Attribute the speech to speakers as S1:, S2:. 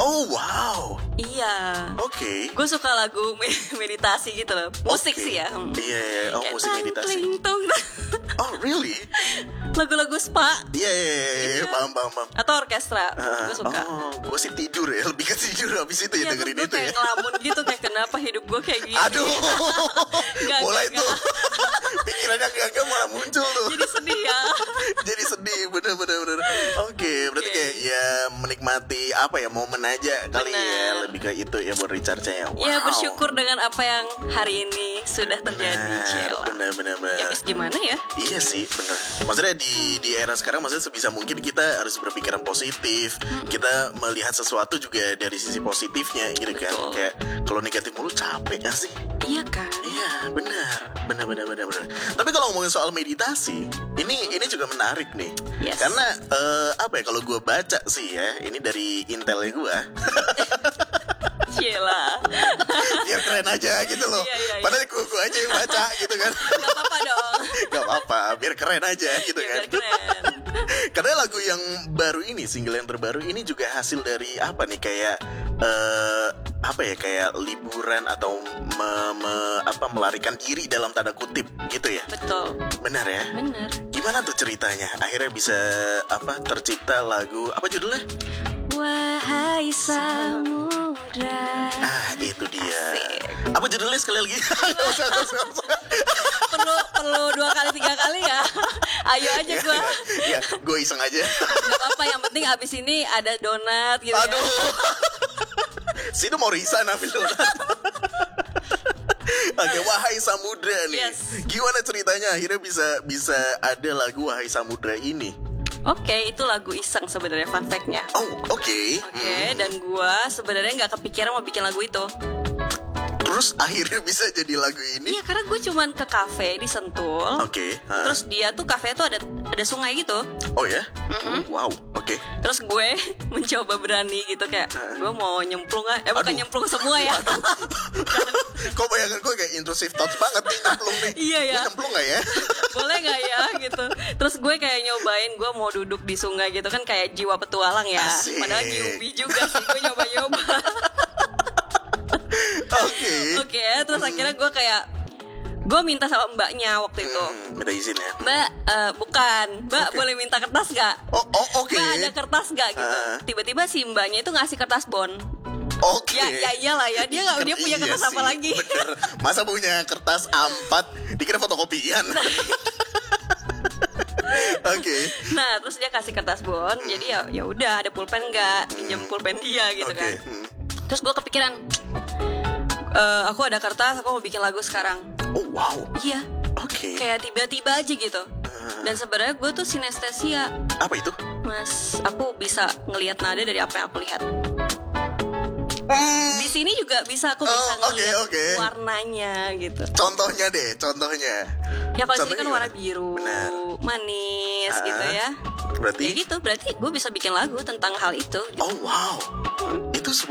S1: Oh wow.
S2: Iya.
S1: Oke.
S2: Gue suka lagu meditasi gitu loh. Musik sih ya.
S1: Iya. Oh,
S2: Kayak
S1: musik meditasi.
S2: tang,
S1: Oh really?
S2: lagu-lagu spa
S1: Iya. Paham.
S2: atau orkestra. Gue suka.
S1: Oh, gue sih tidur ya, lebih ke tidur habis itu ya
S2: Iya,
S1: dengerin
S2: gue
S1: itu
S2: kayak
S1: ya.
S2: ngelamun gitu, kayak kenapa hidup gue kayak gini.
S1: Aduh,
S2: Nggak,
S1: mulai
S2: nggak.
S1: tuh pikirannya gak malah muncul tuh.
S2: Jadi sedih ya.
S1: Jadi sedih, bener. Oke, berarti kayak ya menikmati apa ya, momen aja kali ya,
S2: Bener.
S1: lebih ke itu ya buat recharge-nya. Wow.
S2: Ya bersyukur dengan apa yang hari ini sudah terjadi. Cela.
S1: Bener.
S2: Ya wis gimana ya?
S1: Iya sih, bener. Maksudnya di era sekarang, maksudnya sebisa mungkin kita harus berpikiran positif. Kita melihat sesuatu juga dari sisi positifnya gitu kan.
S2: Betul.
S1: Kayak kalau negatif mulu capek gak sih?
S2: Iya kan?
S1: Iya, benar. Tapi kalau ngomongin soal meditasi, ini juga menarik nih.
S2: Yes.
S1: Karena apa ya, kalau gue baca sih ya, ini dari intelnya gue.
S2: Cila.
S1: Biar keren aja gitu loh.
S2: Iya.
S1: Padahal gue aja yang baca gitu kan.
S2: Gak apa-apa dong.
S1: Gak apa-apa, biar keren aja gitu
S2: Ya,
S1: kan.
S2: biar keren.
S1: Karena lagu yang baru ini, single yang terbaru ini juga hasil dari apa nih, kayak apa ya, kayak liburan atau melarikan diri dalam tanda kutip gitu ya.
S2: Betul.
S1: Benar ya?
S2: Bener.
S1: Gimana tuh ceritanya? Akhirnya bisa tercipta lagu apa judulnya?
S2: Wahai samudra.
S1: Ah, itu dia.
S2: Asik.
S1: Apa judulnya sekali lagi? Nggak usah.
S2: perlu 2 kali 3 kali ya. Ayo aja gue.
S1: Ya, gue iseng aja.
S2: Gak apa-apa, yang penting abis ini ada donat gitu
S1: Aduh.
S2: ya.
S1: Sini mau resign ambil donat. Oke, Wahai Samudra nih.
S2: Yes.
S1: Gimana ceritanya akhirnya bisa ada lagu Wahai Samudra ini?
S2: Oke, itu lagu iseng sebenarnya, fun fact-nya.
S1: Oh, oke.
S2: Oke, dan gue sebenarnya nggak kepikiran mau bikin lagu itu.
S1: Terus akhirnya bisa jadi lagu ini?
S2: Iya, karena gue cuman ke kafe di Sentul.
S1: Oke.
S2: Terus dia tuh kafe tuh ada sungai gitu.
S1: Oh ya? Wow, oke.
S2: Terus gue mencoba berani gitu, kayak gue mau nyemplung bukan
S1: Aduh.
S2: nyemplung semua ya.
S1: Kok bayangan gue kayak intrusive thoughts banget nih, nyemplung nih.
S2: Iya ya.
S1: Lu nyemplung gak ya?
S2: Boleh gak ya gitu. Terus gue kayak nyobain, gue mau duduk di sungai gitu kan, kayak jiwa petualang ya.
S1: Asik.
S2: Padahal newbie juga sih, gue nyoba-nyoba. Oke, terus akhirnya gue minta sama mbaknya waktu itu.
S1: Minta izin ya.
S2: Mbak, Mbak
S1: Oke.
S2: boleh minta kertas gak?
S1: Oh, oke.
S2: Mbak ada kertas gak gitu. Tiba-tiba si mbaknya itu ngasih kertas bon.
S1: Oke.
S2: Ya iyalah ya, dia punya
S1: Iya
S2: kertas apa
S1: sih,
S2: lagi?
S1: Bener. Masa punya kertas A4 dikira fotokopian. Oke.
S2: Nah, terus dia kasih kertas bon. Jadi ya udah, ada pulpen nggak? Pinjam pulpen dia gitu
S1: Oke.
S2: kan. Terus gue kepikiran, aku ada kertas, aku mau bikin lagu sekarang.
S1: Oh wow.
S2: Iya,
S1: Oke.
S2: kayak tiba-tiba aja gitu. Dan sebenarnya gue tuh sinestesia,
S1: Apa itu?
S2: Mas. Aku bisa ngelihat nada dari apa yang aku lihat. Di sini juga bisa aku bisa
S1: Oh,
S2: ngelihat
S1: oke.
S2: warnanya gitu.
S1: Contohnya.
S2: Ya kalau sini kan
S1: Contohnya
S2: warna
S1: gimana?
S2: biru,
S1: Benar.
S2: manis gitu ya.
S1: Berarti?
S2: Ya gitu, berarti gue bisa bikin lagu tentang hal itu.
S1: Oh wow. Itu